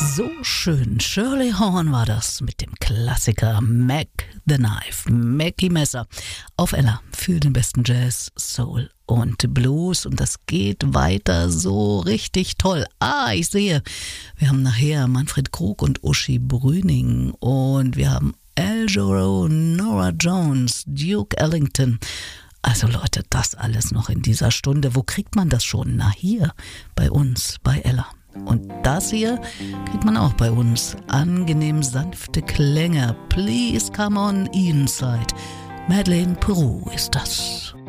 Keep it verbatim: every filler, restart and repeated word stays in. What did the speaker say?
So schön. Shirley Horn war das mit dem Klassiker Mac the Knife, Mackie Messer auf Ella für den besten Jazz, Soul und Blues. Und das geht weiter so richtig toll. Ah, ich sehe, wir haben nachher Manfred Krug und Uschi Brüning und wir haben Al Jarreau, Nora Jones, Duke Ellington. Also Leute, das alles noch in dieser Stunde. Wo kriegt man das schon? Na, hier bei uns, bei Ella. Und das hier kriegt man auch bei uns. Angenehm sanfte Klänge. Please come on inside. Madeleine Peru ist das.